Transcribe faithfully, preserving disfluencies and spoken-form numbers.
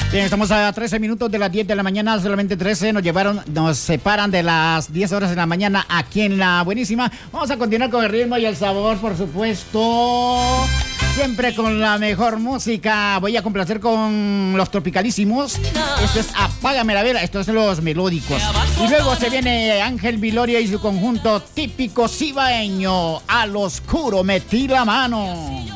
Bien, estamos a trece minutos de las diez de la mañana, solamente trece, nos llevaron, nos separan de las diez horas de la mañana aquí en La Buenísima. Vamos a continuar con el ritmo y el sabor, por supuesto. Siempre con la mejor música. Voy a complacer con los Tropicalísimos. Esto es Apágame la Vela, esto es los melódicos. Y luego se viene Ángel Viloria y su conjunto típico cibaeño. Al oscuro metí la mano.